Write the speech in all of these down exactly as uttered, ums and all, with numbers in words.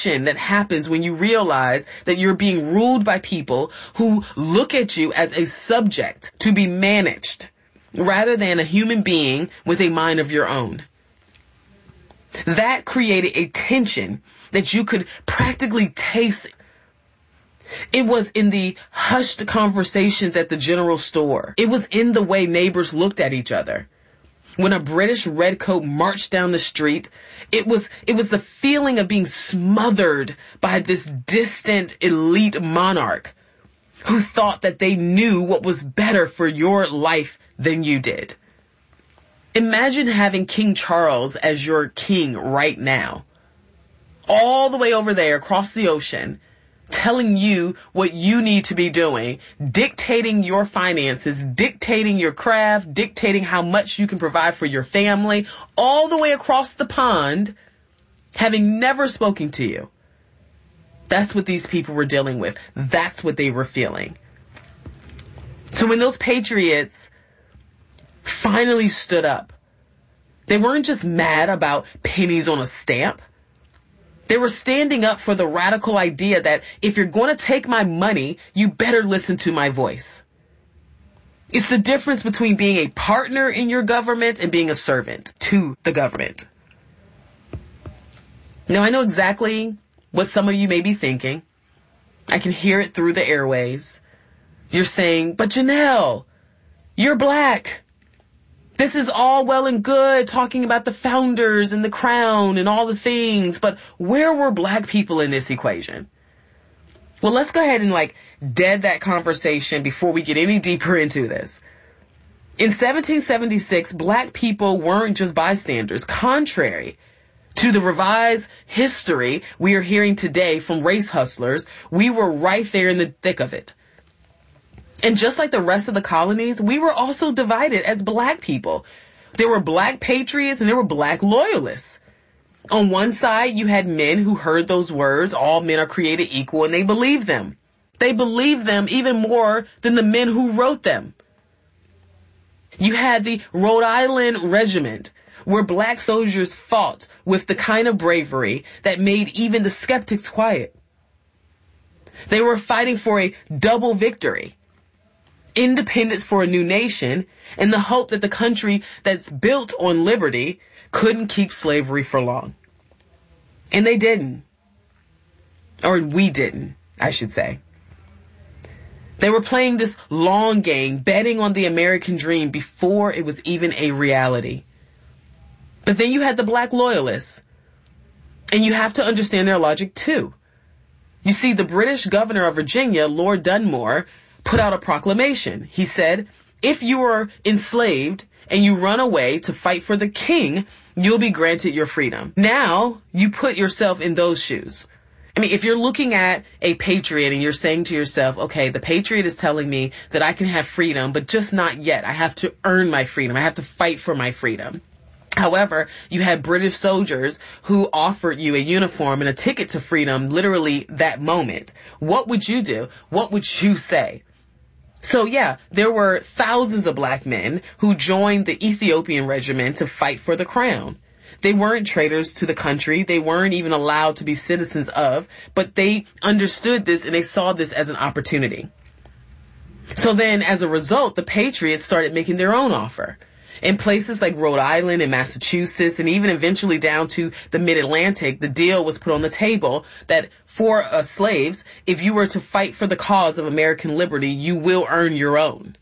that happens when you realize that you're being ruled by people who look at you as a subject to be managed rather than a human being with a mind of your own. That created a tension that you could practically taste. It was in the hushed conversations at the general store. It was in the way neighbors looked at each other. When a British redcoat marched down the street, it was, it was the feeling of being smothered by this distant elite monarch who thought that they knew what was better for your life than you did. Imagine having King Charles as your king right now, all the way over there across the ocean, telling you what you need to be doing, dictating your finances, dictating your craft, dictating how much you can provide for your family, all the way across the pond, having never spoken to you. That's what these people were dealing with. That's what they were feeling. So when those patriots finally stood up, they weren't just mad about pennies on a stamp. They were standing up for the radical idea that if you're going to take my money, you better listen to my voice. It's the difference between being a partner in your government and being a servant to the government. Now, I know exactly what some of you may be thinking. I can hear it through the airways. You're saying, but Janelle, you're black. This is all well and good talking about the founders and the crown and all the things, but where were black people in this equation? Well, let's go ahead and like dead that conversation before we get any deeper into this. In seventeen seventy-six, black people weren't just bystanders. Contrary to the revised history we are hearing today from race hustlers, we were right there in the thick of it. And just like the rest of the colonies, we were also divided as black people. There were black patriots and there were black loyalists. On one side, you had men who heard those words, all men are created equal, and they believed them. They believed them even more than the men who wrote them. You had the Rhode Island Regiment, where black soldiers fought with the kind of bravery that made even the skeptics quiet. They were fighting for a double victory. Independence for a new nation, and the hope that the country that's built on liberty couldn't keep slavery for long. And they didn't. Or we didn't, I should say. They were playing this long game, betting on the American dream before it was even a reality. But then you had the black loyalists. And you have to understand their logic too. You see, the British governor of Virginia, Lord Dunmore, put out a proclamation. He said, if you are enslaved and you run away to fight for the king, you'll be granted your freedom. Now, you put yourself in those shoes. I mean, if you're looking at a patriot and you're saying to yourself, okay, the patriot is telling me that I can have freedom, but just not yet. I have to earn my freedom. I have to fight for my freedom. However, you had British soldiers who offered you a uniform and a ticket to freedom literally that moment. What would you do? What would you say? So yeah, there were thousands of black men who joined the Ethiopian regiment to fight for the crown. They weren't traitors to the country. They weren't even allowed to be citizens of, but they understood this and they saw this as an opportunity. So then as a result, the patriots started making their own offer. In places like Rhode Island and Massachusetts, and even eventually down to the mid-Atlantic, the deal was put on the table that for uh, slaves, if you were to fight for the cause of American liberty, you will earn your own.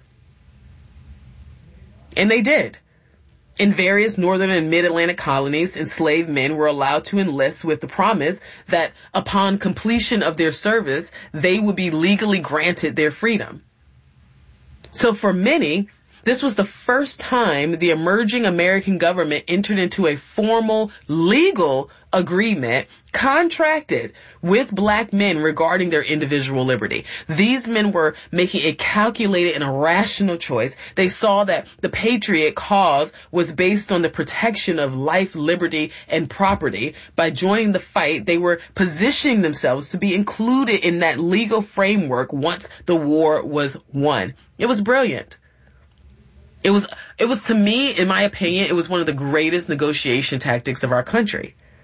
And they did. In various northern and mid-Atlantic colonies, enslaved men were allowed to enlist with the promise that upon completion of their service, they would be legally granted their freedom. So for many, this was the first time the emerging American government entered into a formal legal agreement contracted with black men regarding their individual liberty. These men were making a calculated and a rational choice. They saw that the patriot cause was based on the protection of life, liberty, and property. By joining the fight, they were positioning themselves to be included in that legal framework once the war was won. It was brilliant. It was, it was to me, in my opinion, it was one of the greatest negotiation tactics of our country.